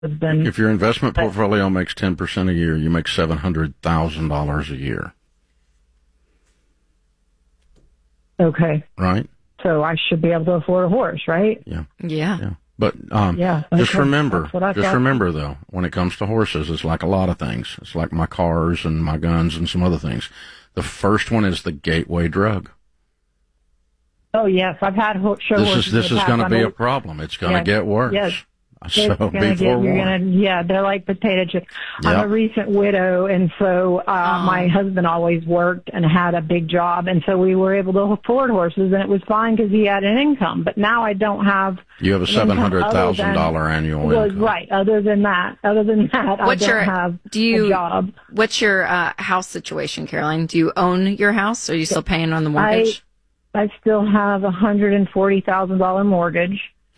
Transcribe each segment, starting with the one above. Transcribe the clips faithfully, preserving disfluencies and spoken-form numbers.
husband. If your investment portfolio makes ten percent a year, you make seven hundred thousand dollars a year. Okay. Right? So I should be able to afford a horse, right? Yeah. Yeah. Yeah. But um, yeah, just okay. remember, That's what I just thought. remember, though, when it comes to horses, it's like a lot of things. It's like my cars and my guns and some other things. The first one is the gateway drug. Oh, yes. I've had ho- show This horses. is this in the is going to past. be I'm a problem. It's going to Yes. get worse. Yes. So It's gonna be get, you're forewarned. gonna, yeah, they're like potato chips. I'm Yep. a recent widow, and so uh, Oh. my husband always worked and had a big job, and so we were able to afford horses, and it was fine because he had an income. But now I don't have. You have a an income seven hundred thousand other dollars than- annual well, income. Right. Other than that, other than that, What's I don't your- have do you- a job. What's your uh, house situation, Caroline? Do you own your house, or are you still paying on the mortgage? I still have a hundred and forty thousand dollar mortgage.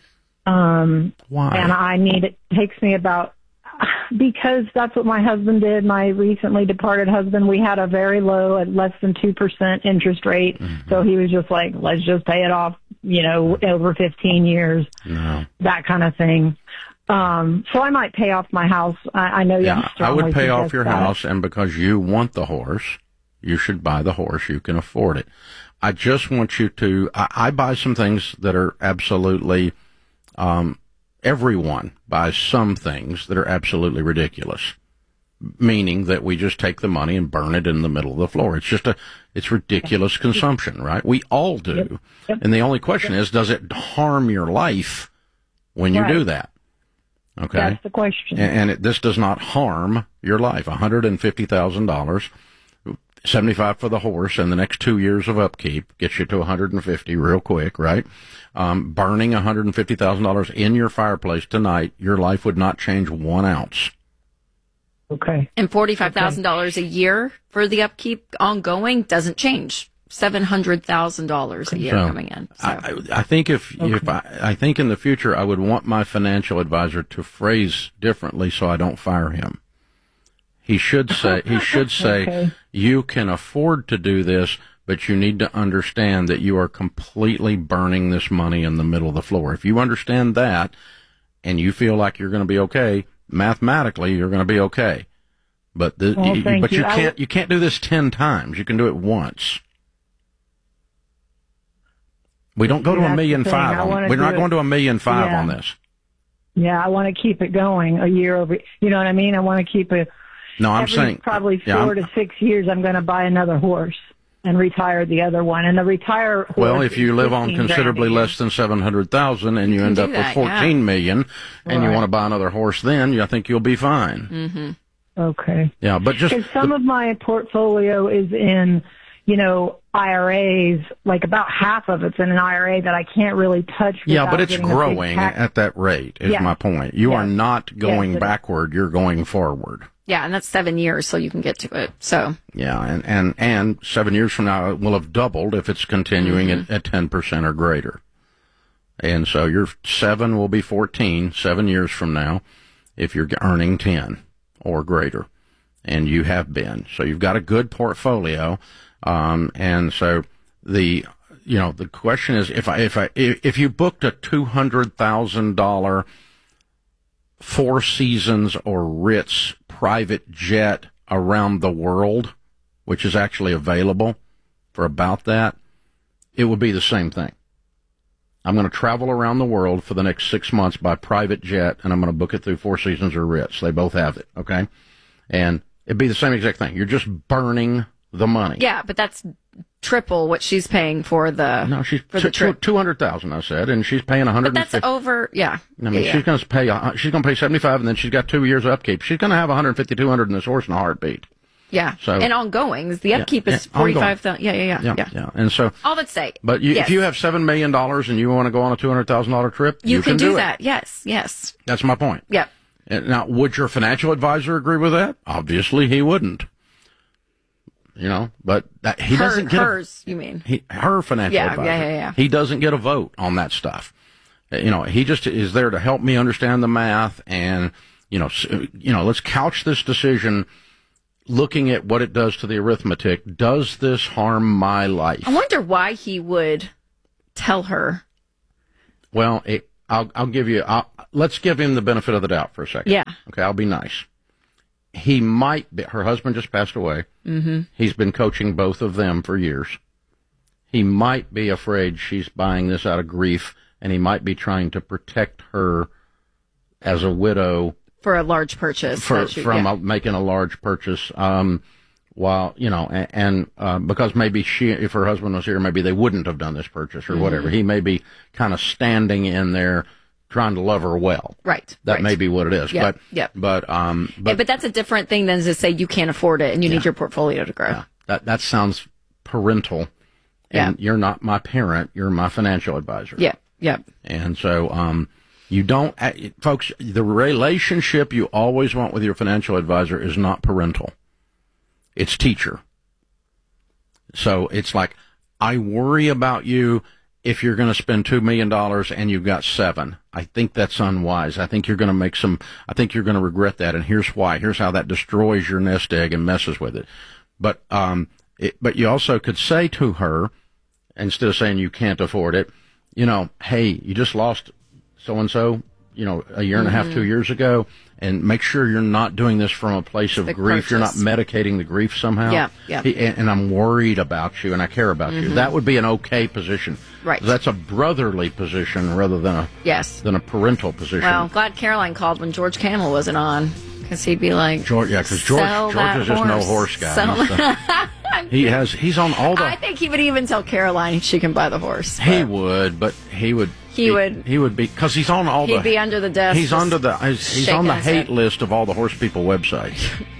Um, Why? and I need, it takes me about, because that's what my husband did, my recently departed husband. We had a very low, at less than two percent interest rate. Mm-hmm. So he was just like, let's just pay it off, you know, over fifteen years, No. that kind of thing. Um, so I might pay off my house. I, I know you Yeah, I strongly would pay off suggest your that. house, and because you want the horse, you should buy the horse. You can afford it. I just want you to, I, I buy some things that are absolutely, um, everyone buys some things that are absolutely ridiculous, meaning that we just take the money and burn it in the middle of the floor. It's just a, it's ridiculous consumption, right? We all do. Yep. Yep. And the only question is, does it harm your life when you Right. do that? Okay. That's the question. And, and it, this does not harm your life. one hundred fifty thousand dollars, seventy-five for the horse, and the next two years of upkeep gets you to one hundred fifty real quick, right? Um, burning one hundred fifty thousand dollars in your fireplace tonight, your life would not change one ounce. Okay. And forty-five thousand dollars a year for the upkeep ongoing doesn't change. seven hundred thousand dollars a year So, coming in. So. I, I think if, if I, I think in the future, I would want my financial advisor to phrase differently so I don't fire him. He should say, he should say, Okay. you can afford to do this, but you need to understand that you are completely burning this money in the middle of the floor. If you understand that and you feel like you're going to be okay, mathematically, you're going to be okay. But the, Well, you, thank but you, you. I can't, w- you can't do this ten times. You can do it once. We don't go to That's a the million thing. five I on, wanna we're not do going it- to a million five Yeah. on this. Yeah, I want to keep it going a year over. You know what I mean? I want to keep it. No, I'm every saying probably yeah, four I'm- to six years. I'm going to buy another horse and retire the other one. And the retire. Horse Well, if is you live on fifteen grand a considerably year. less than seven hundred thousand and you can end do up that, with fourteen million, and you Right. want to buy another horse, then I think you'll be fine. Mm-hmm. Okay. Yeah, but just Because some of my portfolio is in, you know, I R As. Like about half of it's in an I R A that I can't really touch. yeah, without but it's getting a big growing tax- at that rate. Is Yes. my point. You Yes. are not going Yes, it is. backward. You're going forward. Yeah, and that's seven years, so you can get to it. So, Yeah, and and and seven years from now it will have doubled if it's continuing Mm-hmm. at, at ten percent or greater. And so your seven will be fourteen seven years from now if you're earning ten or greater, and you have been. So you've got a good portfolio, um, and so the you know the question is if I if I if you booked a two hundred thousand dollar Four Seasons or Ritz private jet around the world, which is actually available for about that, it would be the same thing. I'm going to travel around the world for the next six months by private jet, and I'm going to book it through Four Seasons or Ritz. They both have it, okay? And it'd be the same exact thing. You're just burning the money. yeah, but that's triple what she's paying for the No, she's for the trip. two hundred thousand. I said, and she's paying one hundred But fifty. that's over, yeah. I mean, yeah, she's going to pay. uh, She's going to pay seventy-five, and then she's got two years of upkeep. She's going to have one hundred fifty, two hundred in this horse in a heartbeat. yeah. So- and ongoings, the Yeah, upkeep is yeah, ongoing. forty-five thousand. Yeah, yeah, yeah, Yeah, yeah. yeah. And so, All that say. but you, yes. if you have seven million dollars and you want to go on a two hundred thousand dollar trip, you, you can, do, do it. that. Yes, yes. That's my point. Yep. And now, would your financial advisor agree with that? Obviously, he wouldn't. You know, but that, he Her, doesn't get hers, you mean? a, he, her financial Yeah, advisor. yeah, yeah, yeah. He doesn't get a vote on that stuff. Uh, You know, he just is there to help me understand the math, and you know, s- you know, let's couch this decision looking at what it does to the arithmetic. Does this harm my life? I wonder why he would tell her. Well, it, I'll, I'll give you, I'll, let's give him the benefit of the doubt for a second. Yeah. Okay, I'll be nice. He might be, her husband just passed away. Mm-hmm. He's been coaching both of them for years. He might be afraid she's buying this out of grief, and he might be trying to protect her as a widow. For a large purchase. For, you, from yeah. a, making a large purchase. Um, while, you know, and, and uh, because maybe she, if her husband was here, maybe they wouldn't have done this purchase or mm-hmm. whatever. He may be kind of standing in there trying to love her well. Right. That right. may be what it is. Yep, but, yep. but, um, but, yeah, but that's a different thing than to say you can't afford it and you yeah. need your portfolio to grow. Yeah. That, that sounds parental. And yeah. you're not my parent. You're my financial advisor. Yeah. Yeah. And so, um, you don't, folks, the relationship you always want with your financial advisor is not parental. It's teacher. So it's like, I worry about you if you're going to spend two million dollars and you've got seven. I think that's unwise. I think you're going to make some, I think you're going to regret that. And here's why. Here's how that destroys your nest egg and messes with it. But, um, it, but you also could say to her, instead of saying you can't afford it, you know, hey, you just lost so-and-so, you know, a year and mm-hmm. a half, two years ago, and make sure you're not doing this from a place of the grief. purchase. You're not medicating the grief somehow. Yeah, yeah. He, and, and I'm worried about you, and I care about mm-hmm. you. That would be an okay position. Right. That's a brotherly position rather than a yes. than a parental position. Well, I'm glad Caroline called when George Cannell wasn't on, because he'd be like, George, yeah, because George, George is just no horse guy. So he has, he's on all the. I think he would even tell Caroline she can buy the horse. He would, but he would. He, he would. He would be, because he's on all he'd the. He'd be under the desk. He's under the. He's, he's on the hate head. list of all the horse people websites.